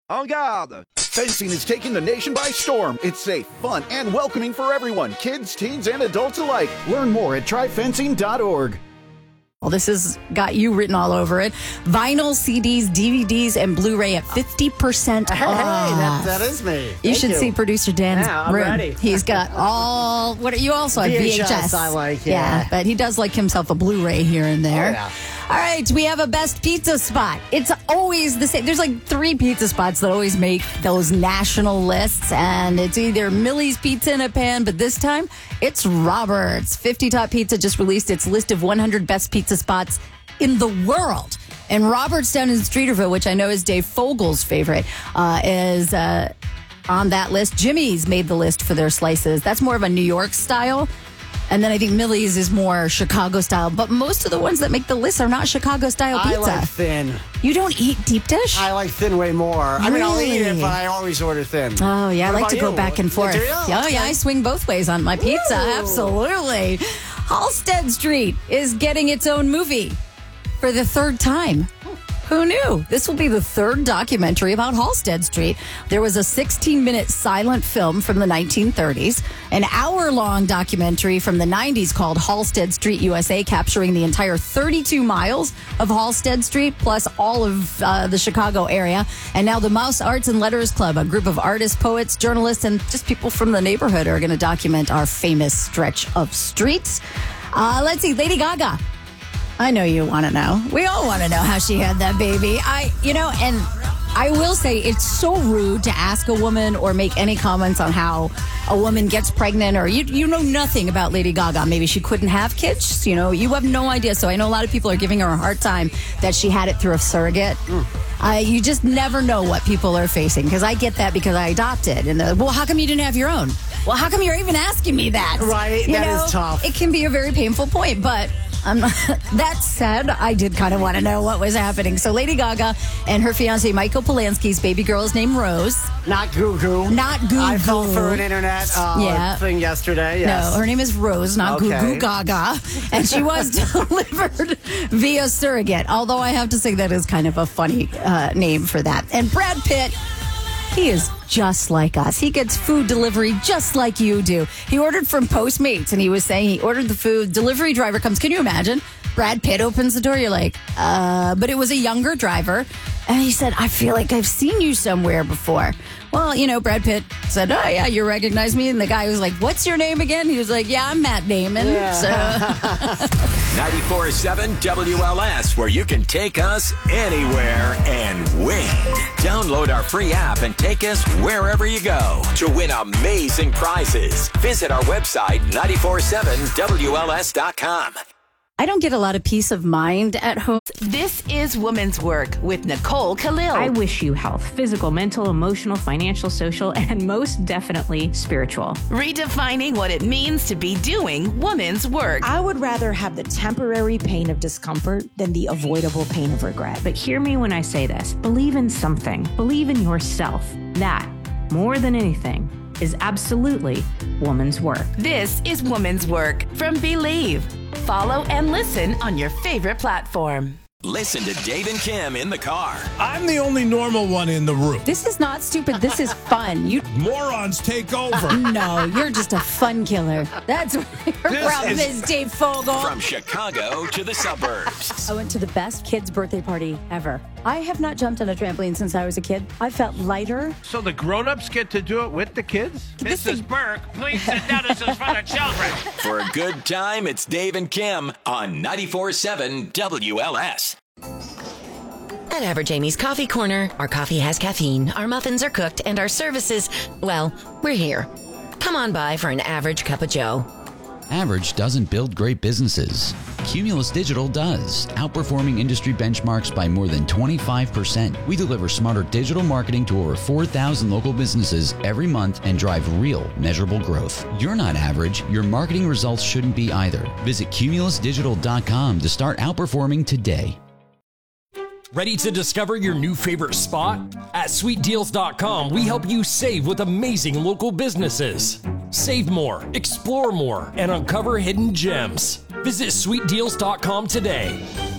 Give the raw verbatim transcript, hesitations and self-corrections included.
En garde! Fencing is taking the nation by storm. It's safe, fun, and welcoming for everyone, kids, teens, and adults alike. Learn more at try fencing dot org. Well, this has got you written all over it. Vinyl, C Ds, D V Ds, and Blu-ray at fifty percent Hey, off. that, that is me. You Thank should you. see producer Dan's Yeah, I'm room. ready. He's got all, what you also have? V H S, V H S. I like, yeah. but he does like himself a Blu-ray here and there. Oh, yeah. All right, we have a best pizza spot. It's always the same. There's like three pizza spots that always make those national lists, and it's either Millie's Pizza in a Pan, but this time it's Robert's. fifty Top Pizza just released its list of one hundred best pizza spots in the world. And Robert's down in Streeterville, which I know is Dave Fogel's favorite, uh, is uh, on that list. Jimmy's made the list for their slices. That's more of a New York style. And then I think Millie's is more Chicago style. But most of the ones that make the list are not Chicago style pizza. I like thin. You don't eat deep dish? I like thin way more. I mean, I'll eat it, Really? but I always order thin. Oh, yeah. I What like to about go you? back and forth. Do you? Oh, yeah. I swing both ways on my pizza. Ooh. Absolutely. Halsted Street is getting its own movie for the third time. Who knew? This will be the third documentary about Halsted Street. There was a sixteen-minute silent film from the nineteen thirties, an hour-long documentary from the nineties called Halsted Street U S A, capturing the entire thirty-two miles of Halsted Street, plus all of uh, the Chicago area. And now the Mouse Arts and Letters Club, a group of artists, poets, journalists, and just people from the neighborhood are going to document our famous stretch of streets. Uh, let's see, Lady Gaga. I know you want to know. We all want to know how she had that baby. I, you know, and I will say it's so rude to ask a woman or make any comments on how a woman gets pregnant, or you you know nothing about Lady Gaga. Maybe she couldn't have kids. You know, you have no idea. So I know a lot of people are giving her a hard time that she had it through a surrogate. Mm. Uh, you just never know what people are facing, because I get that because I adopted. And the, well, how come you didn't have your own? Well, how come you're even asking me that? Right, you that know, is tough. It can be a very painful point, but Um, that said, I did kind of want to know what was happening. So Lady Gaga and her fiancé Michael Polanski's baby girl is named Rose. Not Goo Goo. Not Goo Goo. I fell through an internet uh, Yeah. thing yesterday. Yes. No, her name is Rose, not Okay. Goo Goo Gaga. And she was delivered via surrogate. Although I have to say that is kind of a funny uh, name for that. And Brad Pitt, he is just like us. He gets food delivery just like you do. He ordered from Postmates, and he was saying he ordered the food. Delivery driver comes. Can you imagine? Brad Pitt opens the door. You're like, uh, but it was a younger driver. And he said, I feel like I've seen you somewhere before. Well, you know, Brad Pitt said, oh, yeah, you recognize me. And the guy was like, what's your name again? He was like, yeah, I'm Matt Damon. Yeah. So ninety-four point seven W L S, where you can take us anywhere and win. Download our free app and take us wherever you go to win amazing prizes. Visit our website, nine four seven W L S dot com. I don't get a lot of peace of mind at home. This is Woman's Work with Nicole Khalil. I wish you health, physical, mental, emotional, financial, social, and most definitely spiritual. Redefining what it means to be doing woman's work. I would rather have the temporary pain of discomfort than the avoidable pain of regret. But hear me when I say this. Believe in something. Believe in yourself. That, more than anything, is absolutely woman's work. This is Woman's Work from Believe. Follow and listen on your favorite platform. Listen to Dave and Kim in the car. I'm the only normal one in the room. This is not stupid. This is fun. You Morons take over. No, you're just a fun killer. That's what your This problem is- is, Dave Fogel. From Chicago to the suburbs. I went to the best kid's birthday party ever. I have not jumped on a trampoline since I was a kid. I felt lighter. So the grown-ups get to do it with the kids? Missus Burke, please sit down. This is for the children. For a good time, it's Dave and Kim on ninety-four point seven W L S. At Average Amy's Coffee Corner, our coffee has caffeine, our muffins are cooked, and our services, well, we're here. Come on by for an average cup of joe. Average doesn't build great businesses. Cumulus Digital does, outperforming industry benchmarks by more than twenty-five percent. We deliver smarter digital marketing to over four thousand local businesses every month and drive real, measurable growth. You're not average. Your marketing results shouldn't be either. Visit cumulus digital dot com to start outperforming today. Ready to discover your new favorite spot? At sweet deals dot com, we help you save with amazing local businesses. Save more, explore more, and uncover hidden gems. Visit sweet deals dot com today.